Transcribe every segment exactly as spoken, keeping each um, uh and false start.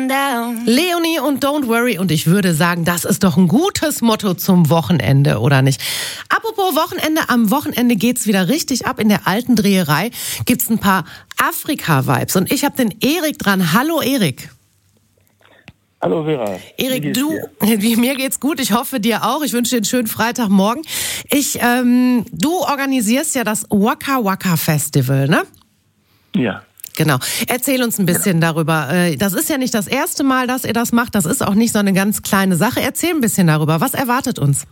down. Leonie und Don't Worry, und ich würde sagen, das ist doch ein gutes Motto zum Wochenende, oder nicht? Apropos Wochenende, am Wochenende geht's wieder richtig ab. In der alten Dreherei gibt's ein paar Afrika-Vibes und ich habe den Erik dran. Hallo Erik. Hallo Vera. Erik, du, dir? Mir geht's gut, ich hoffe dir auch. Ich wünsche dir einen schönen Freitagmorgen. Ich, ähm, du organisierst ja das Waka Waka Festival, ne? Ja. Genau. Erzähl uns ein bisschen ja. darüber. Das ist ja nicht das erste Mal, dass ihr das macht. Das ist auch nicht so eine ganz kleine Sache. Erzähl ein bisschen darüber. Was erwartet uns?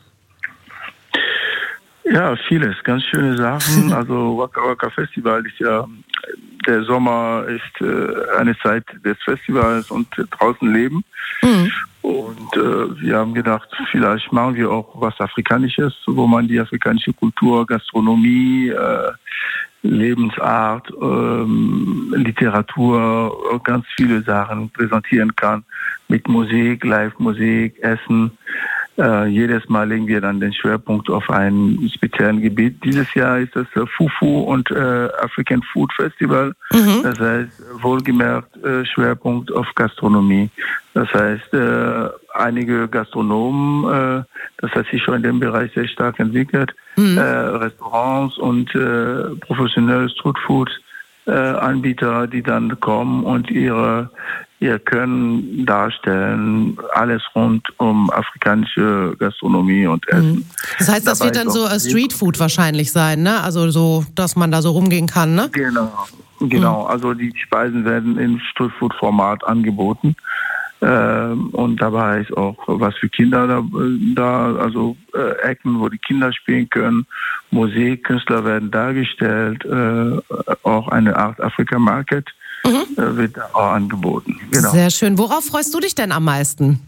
Ja, vieles. Ganz schöne Sachen. Also Waka Waka Festival ist ja, der Sommer ist äh, eine Zeit des Festivals und äh, draußen leben. Mhm. Und äh, wir haben gedacht, vielleicht machen wir auch was Afrikanisches, wo man die afrikanische Kultur, Gastronomie, äh, Lebensart, ähm, Literatur, ganz viele Sachen präsentieren kann. Mit Musik, Live-Musik, Essen. Äh, jedes Mal legen wir dann den Schwerpunkt auf ein spezielles Gebiet. Dieses Jahr ist das äh, Fufu und äh, African Food Festival. Mhm. Das heißt, wohlgemerkt äh, Schwerpunkt auf Gastronomie. Das heißt, äh, einige Gastronomen, äh, das hat sich schon in dem Bereich sehr stark entwickelt, mhm. äh, Restaurants und äh, professionelle Streetfood äh, Anbieter, die dann kommen und ihre ihr Können darstellen, alles rund um afrikanische Gastronomie und Essen. Das heißt, das Dabei wird dann so Streetfood wahrscheinlich sein, ne? Also so, dass man da so rumgehen kann, ne? Genau, genau. Mhm. Also die Speisen werden im Streetfood-Format angeboten. Ähm, und dabei ist auch was für Kinder da, da also äh, Ecken, wo die Kinder spielen können. Musik, Künstler werden dargestellt, äh, auch eine Art Afrika-Market. Mhm. Wird da auch angeboten. Genau. Sehr schön. Worauf freust du dich denn am meisten?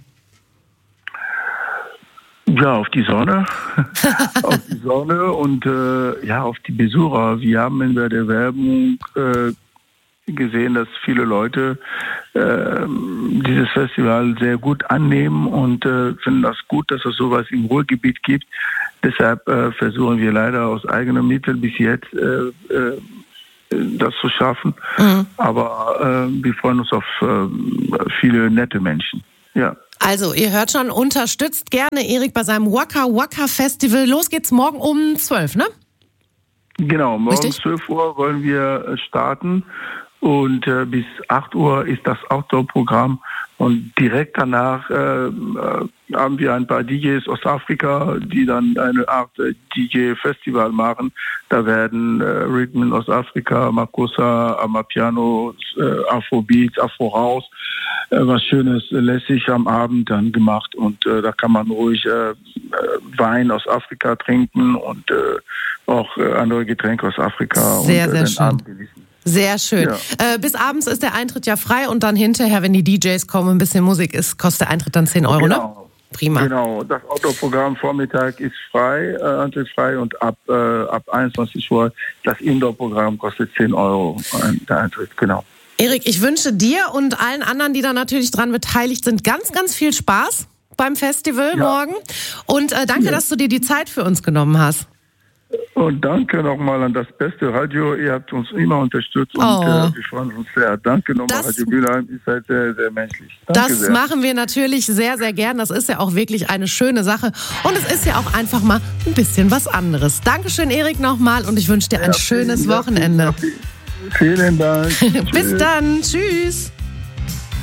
Ja, auf die Sonne. auf die Sonne und äh, ja, auf die Besucher. Wir haben in der Werbung äh, gesehen, dass viele Leute äh, dieses Festival sehr gut annehmen und äh, finden das gut, dass es sowas im Ruhrgebiet gibt. Deshalb äh, versuchen wir leider aus eigenen Mitteln bis jetzt äh, äh, das zu schaffen. Mhm. Aber äh, wir freuen uns auf äh, viele nette Menschen. Ja. Also, ihr hört schon, unterstützt gerne Erik bei seinem Waka Waka Festival. Los geht's morgen um zwölf, ne? Genau, morgen um zwölf Uhr wollen wir starten. Und äh, bis acht Uhr ist das Outdoor-Programm. Und direkt danach äh, äh, haben wir ein paar D Js aus Afrika, die dann eine Art äh, D J-Festival machen. Da werden äh, Rhythmen aus Afrika, Makossa, Amapiano, äh, Afrobeats, Afro-House, äh, was Schönes, lässig am Abend dann gemacht. Und äh, da kann man ruhig äh, Wein aus Afrika trinken und äh, auch äh, andere Getränke aus Afrika. Sehr, und, sehr äh, schön. Abend genießen. Sehr schön. Ja. Äh, bis abends ist der Eintritt ja frei und dann hinterher, wenn die D Js kommen, ein bisschen Musik ist, kostet der Eintritt dann zehn Euro, genau. Ne? Prima. Genau, das Outdoor-Programm Vormittag ist frei, äh, Eintritt frei und ab, äh, ab einundzwanzig Uhr das Indoor-Programm kostet zehn Euro äh, der Eintritt, genau. Erik, ich wünsche dir und allen anderen, die da natürlich dran beteiligt sind, ganz, ganz viel Spaß beim Festival ja. morgen und äh, danke, ja. dass du dir die Zeit für uns genommen hast. Und danke nochmal an das beste Radio. Ihr habt uns immer unterstützt und oh. äh, wir freuen uns sehr. Danke nochmal, Radio Mülheim. Ihr seid sehr, sehr menschlich. Danke das sehr. machen wir natürlich sehr, sehr gern. Das ist ja auch wirklich eine schöne Sache. Und es ist ja auch einfach mal ein bisschen was anderes. Dankeschön, Erik, nochmal. Und ich wünsche dir ein ja, schönes Wochenende. Vielen Dank. Bis dann. Tschüss.